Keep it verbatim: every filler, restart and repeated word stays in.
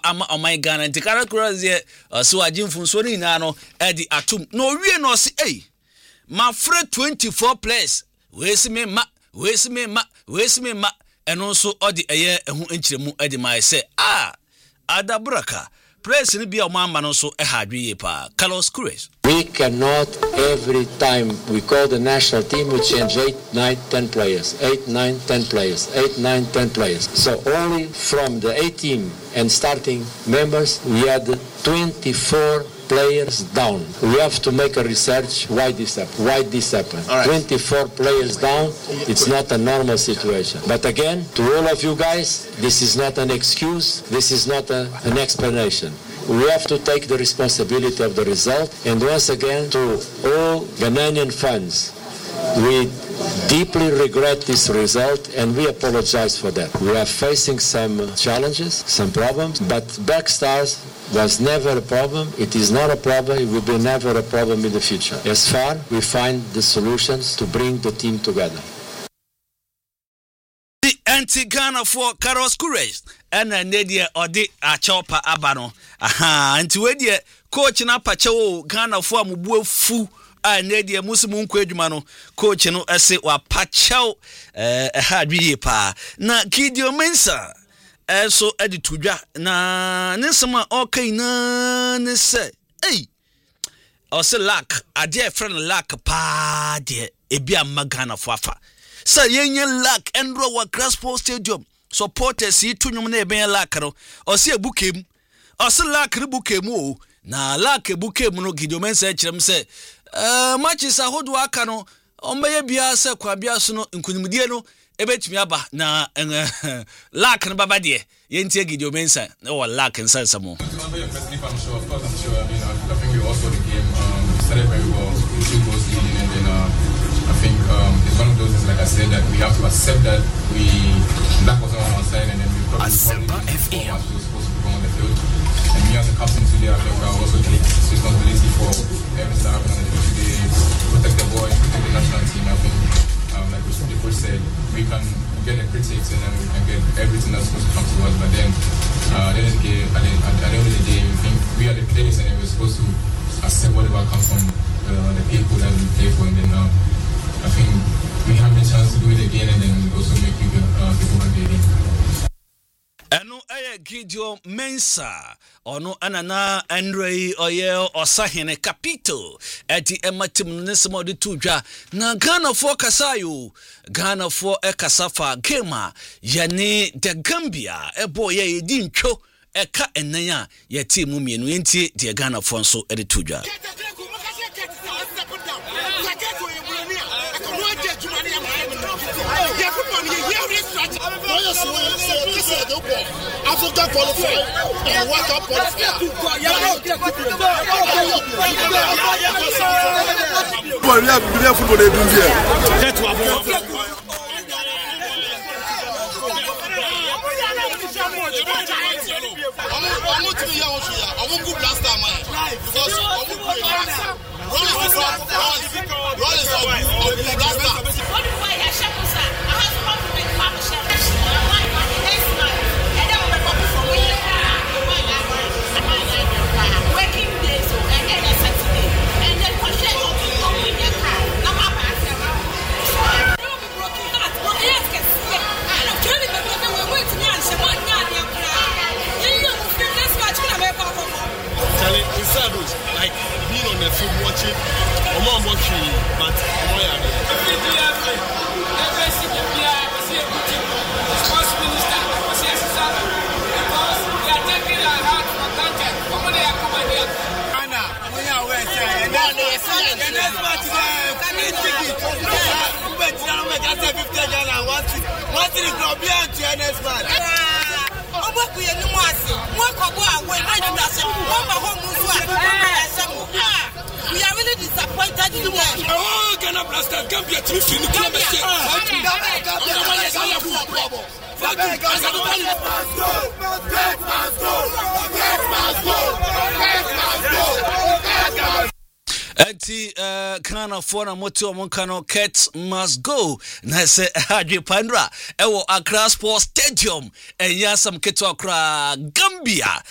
ama oman Ghana nti Carlos Queiroz ye so agimfo so ni na no e di atum no wie no se ei ma free twenty-four players we se me ma we se me ma we se me ma eno so odi eye ehu enchiremu edi ma se ah adabraka players ni bia o ma no so e ha adwe pa Carlos Queiroz. We cannot every time we call the national team we change eight, nine, ten players, eight, nine, ten players, eight, nine, ten players. So only from the A team and starting members we had twenty-four players down. We have to make a research why this happened. Why this happened? Right. twenty-four players down. It's not a normal situation. But again, to all of you guys, this is not an excuse. This is not a, an explanation. We have to take the responsibility of the result. And once again, to all Ghanaian fans, we deeply regret this result and we apologize for that. We are facing some challenges, some problems, but Blackstars was never a problem. It is not a problem. It will be never a problem in the future. As far we find the solutions to bring the team together. The anti-Ghana for Carlos Queiroz and Nadia Odi Achopa Abano. Aha, and to Edia coach na Pacho Ghana for Mubu Fu. A Nadia Musimun Quedmano, coach no esse wa Pacho eh hadwi pa. Na Gideon Mensah so edituja na nesema okay na ne se eh o se lack ade friend lack pa de ebia magana fafa sa yenye lack endro wa Craspo Stadium supporters yi tunwum na eben lack no o se ebukem o se lack ri bukem o na lack ebukem no Gideon Mensah kirem se eh matches ahodo aka no ombeye bia se kwa bia so no nkunimdie no ebetumi aba na lack no baba de yentie Gideon Mensah no lack and sense mo. I'm sure, of course I'm sure. I mean, I think we also the game um, started very well. We two goals leading, and then uh, I think um, it's one of those things, like I said, that we have to accept that we that was on our side, and then we probably probably F M. We were supposed to go on the field. And me as a captain today, I think I also take responsibility for everything that happened on the field today. Protect the boys, protect the national team. I think, um, like the coach said, we can get the critics and then we can get everything that's supposed to come to us, but then uh, at, the end of the day, at, the, at the end of the day, we think we are the players and then we're supposed to accept whatever comes from uh, the people that we play for, and then uh, I think we have the chance to do it again and then also make people, uh, people happy again. Eno eye Gideon Mensah ono anana Andre oye osahene capital eti ematim nesemo de tudwa na Ghana for kasayo Ghana for ekasafa gema yani de Gambia ebo ye yedi ntwo eka enanya ye team mienu enti de Ghana for nso ede tudwa. Africa qualified and World Cup qualified. Well, we have been football they do here. That's what I'm going to be here. I won't go blast that man because I won't play. Run is up. Run is up. Run is up. What do I have? Shakusa. I have to come to make partnership. Working days and then a Saturday, and then for sure open your car. Now my back is around. Broken heart, broken heart can see. I don't care if we're going to answer one night. You know, this match can have a telling inside us, like being on the field watching, I'm not watching, but I'm not. Every day, every every single day, I see a good sports minister, I see a salary because they are taking our heart for content. Come on, they are coming here. Anna, we are waiting. And then they say, and that's what can you take it? You bet you don't make us fifty dollars. What's it? What's it? Go beyond to N S man. Oh, what we are doing? What we are doing? What we are doing? We are really disappointed in them. Oh, Ghana Blasters, Gambia, Triffin, Gambia. Enti uh, Ghana for na moti o monkano Cats must go na se hadwe pandra ewo Accra Sports Stadium enyasam keto akra Gambia